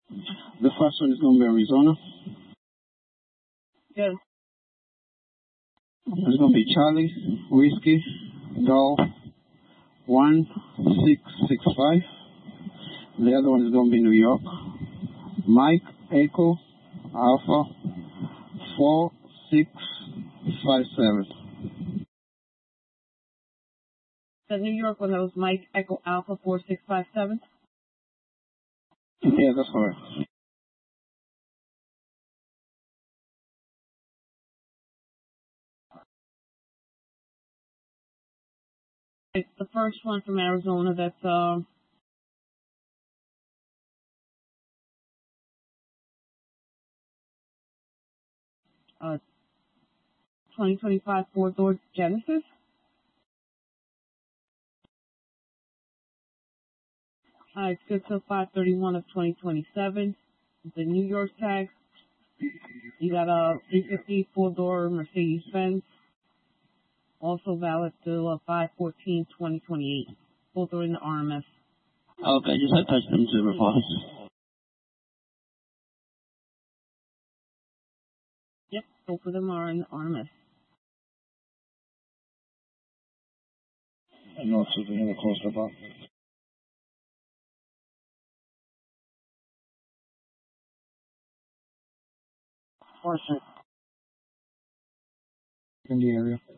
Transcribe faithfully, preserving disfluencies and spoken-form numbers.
The first one is going to be Arizona. Good. It's going to be Charlie, Whiskey, Golf, one six six five. The other one is going to be New York. Mike, Echo, Alpha, four six five seven. The New York one, that was Mike, Echo, Alpha, four six five seven? Yeah, that's correct. It's the first one from Arizona. That's uh, uh twenty twenty-five four-door Genesis. Uh, it's good till five thirty-one of twenty twenty-seven. The New York tag. You got a three fifty four-door Mercedes-Benz. Also valid till uh, five fourteen twenty twenty-eight. Both are in the R M S. Okay, just attach them to the reports. Yep, both of them are in the R M S. And also the other close about. Or In the area.